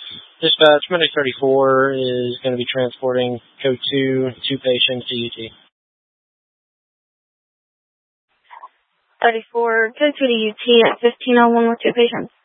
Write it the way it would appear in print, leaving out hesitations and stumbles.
Dispatch, Medic 34 is going to be transporting code 2 patients to UT. 34, code 2 to UT at 1501 with 2 patients.